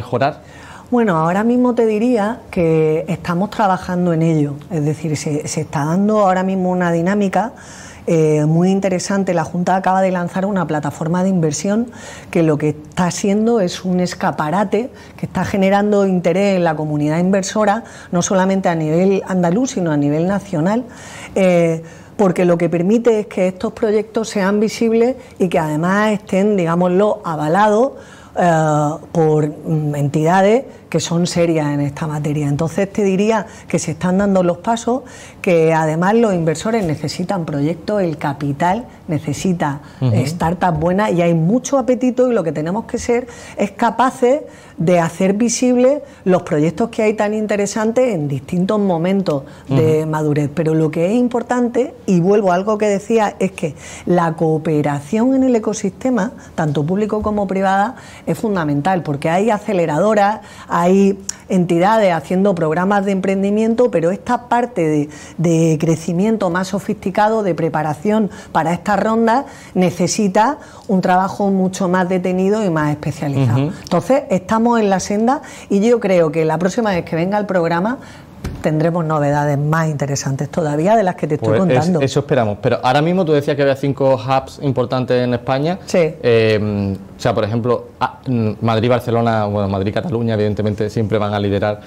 mejorar? Bueno, ahora mismo te diría que estamos trabajando en ello, es decir, se está dando ahora mismo una dinámica muy interesante. La Junta acaba de lanzar una plataforma de inversión que lo que está haciendo es un escaparate que está generando interés en la comunidad inversora, no solamente a nivel andaluz, sino a nivel nacional, porque lo que permite es que estos proyectos sean visibles y que además estén, digámoslo, avalados por entidades que son serias en esta materia. Entonces te diría que se están dando los pasos, que además los inversores necesitan proyectos, el capital necesita startups buenas y hay mucho apetito, y lo que tenemos que ser es capaces de hacer visibles los proyectos que hay tan interesantes en distintos momentos de madurez. Pero lo que es importante, y vuelvo a algo que decía, es que la cooperación en el ecosistema, tanto público como privada, es fundamental, porque hay aceleradoras, hay entidades haciendo programas de emprendimiento, pero esta parte de crecimiento más sofisticado, de preparación para estas rondas, necesita un trabajo mucho más detenido y más especializado. Entonces, estamos en la senda, y yo creo que la próxima vez que venga el programa tendremos novedades más interesantes todavía de las que te estoy contando. Eso esperamos. Pero ahora mismo tú decías que había 5 hubs importantes en España. Sí. O sea, por ejemplo, Madrid, Barcelona, bueno, Madrid, Cataluña, evidentemente siempre van a lideran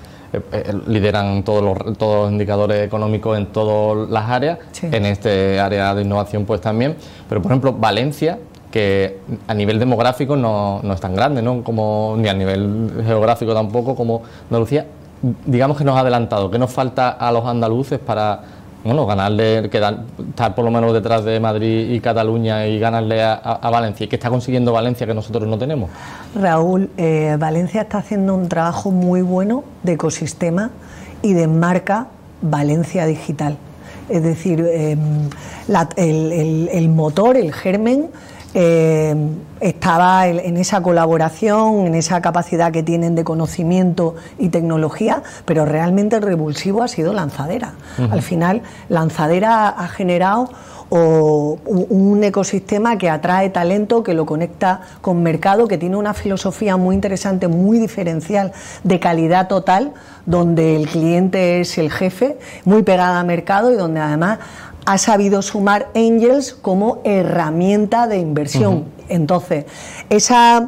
todos los indicadores económicos en todas las áreas. Sí. En este área de innovación pues también. Pero, por ejemplo, Valencia, que a nivel demográfico no es tan grande, ¿no? Como, ni a nivel geográfico tampoco como Andalucía. Digamos que nos ha adelantado. ¿Qué nos falta a los andaluces para, bueno, ganarle, estar por lo menos detrás de Madrid y Cataluña y ganarle a Valencia? ¿Y qué está consiguiendo Valencia que nosotros no tenemos? Raúl, Valencia está haciendo un trabajo muy bueno de ecosistema y de marca Valencia Digital. Es decir, el motor, el germen, estaba en esa colaboración, en esa capacidad que tienen de conocimiento y tecnología, pero realmente el revulsivo ha sido Lanzadera. Al final, Lanzadera ha generado un ecosistema que atrae talento, que lo conecta con mercado, que tiene una filosofía muy interesante, muy diferencial, de calidad total, donde el cliente es el jefe, muy pegada a mercado, y donde además ha sabido sumar Angels como herramienta de inversión. Entonces, ese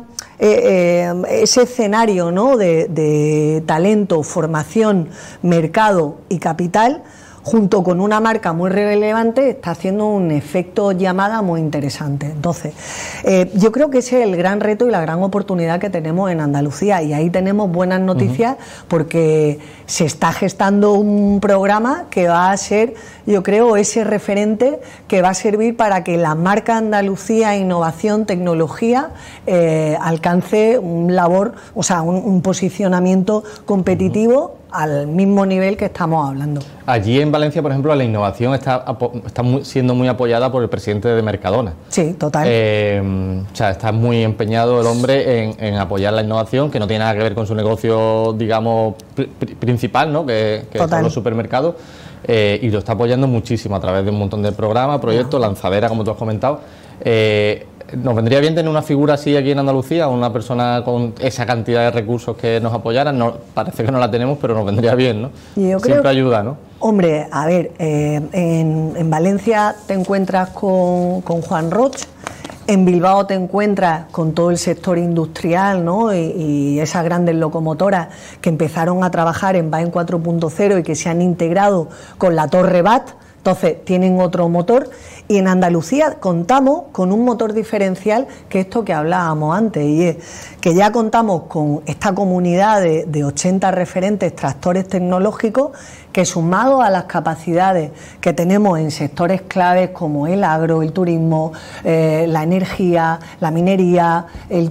escenario, ¿no?, de talento, formación, mercado y capital, junto con una marca muy relevante, está haciendo un efecto llamada muy interesante. Entonces, yo creo que ese es el gran reto y la gran oportunidad que tenemos en Andalucía, y ahí tenemos buenas noticias, porque se está gestando un programa que va a ser, yo creo, ese referente que va a servir para que la marca Andalucía Innovación Tecnología alcance un posicionamiento competitivo al mismo nivel que estamos hablando. Allí en Valencia, por ejemplo, la innovación está siendo muy apoyada por el presidente de Mercadona. Sí, total. O sea, está muy empeñado el hombre en apoyar la innovación, que no tiene nada que ver con su negocio, digamos, principal, ¿no?, que son los supermercados, y lo está apoyando muchísimo a través de un montón de programas, proyectos, Lanzadera, como tú has comentado. ¿Nos vendría bien tener una figura así aquí en Andalucía, una persona con esa cantidad de recursos que nos apoyara? No, parece que no la tenemos, pero nos vendría bien, ¿no? Siempre ayuda, ¿no? Hombre, a ver, en Valencia te encuentras con Juan Roch, en Bilbao te encuentras con todo el sector industrial, ¿no?, y esas grandes locomotoras que empezaron a trabajar en BAEN 4.0 y que se han integrado con la Torre BAT. Entonces, tienen otro motor, y en Andalucía contamos con un motor diferencial, que es esto que hablábamos antes, y es que ya contamos con esta comunidad de 80 referentes tractores tecnológicos, que sumado a las capacidades que tenemos en sectores claves como el agro, el turismo, la energía, la minería,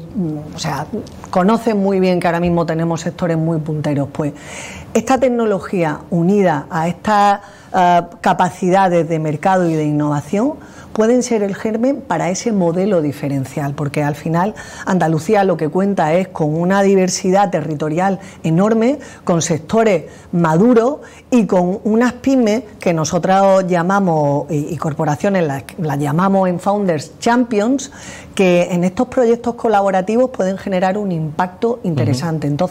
conocen muy bien que ahora mismo tenemos sectores muy punteros. Pues esta tecnología unida a estas capacidades de mercado y de innovación pueden ser el germen para ese modelo diferencial, porque al final Andalucía lo que cuenta es con una diversidad territorial enorme, con sectores maduros y con unas pymes que nosotros llamamos, y corporaciones las llamamos en Founders Champions, que en estos proyectos colaborativos pueden generar un impacto interesante. Entonces,